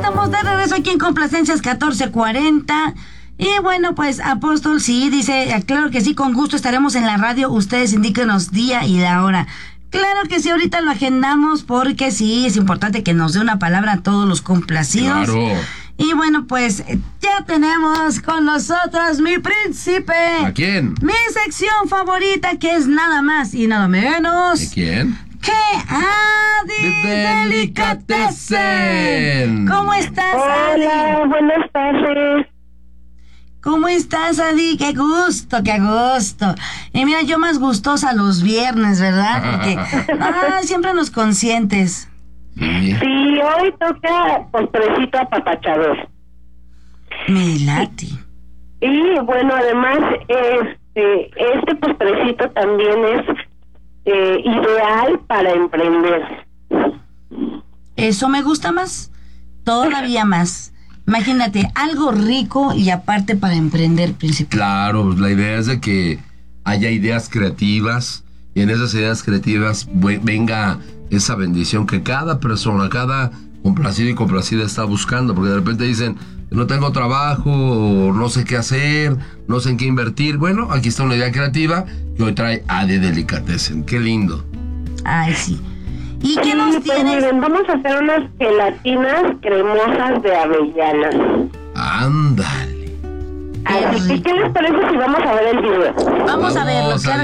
estamos de regreso aquí en Complacencias 1440. Y bueno, pues Apóstol sí dice, claro que sí, con gusto estaremos en la radio. Ustedes indíquenos día y la hora. Claro que sí, ahorita lo agendamos porque sí, es importante que nos dé una palabra a todos los complacidos. Claro. Y bueno, pues ya tenemos con nosotros mi príncipe. ¿A quién? Mi sección favorita, que es nada más y nada menos. ¿De quién? ¡Que Adi Delicatessen! ¿Cómo estás, Adi? Hola, buenas tardes. ¿Cómo estás, Adi? ¡Qué gusto, qué gusto! Y mira, yo más gustosa los viernes, ¿verdad? Porque siempre nos consientes. Sí. Sí, hoy toca postrecito apapachador. Me late. Y bueno, además, este postrecito también es ideal para emprender. Eso me gusta más, todavía más. Imagínate, algo rico y aparte para emprender, príncipe. Claro, pues la idea es de que haya ideas creativas y en esas ideas creativas venga esa bendición que cada persona, cada complacido y complacida está buscando, porque de repente dicen, no tengo trabajo, o no sé qué hacer, no sé en qué invertir. Bueno, aquí está una idea creativa que hoy trae Adi Delicatessen. Qué lindo. Ay, sí. ¿Y qué Sí, nos pues tienes? miren, vamos a hacer unas gelatinas cremosas de avellanas. Ándale. Así que, ¿qué les parece si vamos a ver el video? Vamos a verlo, Vamos a claro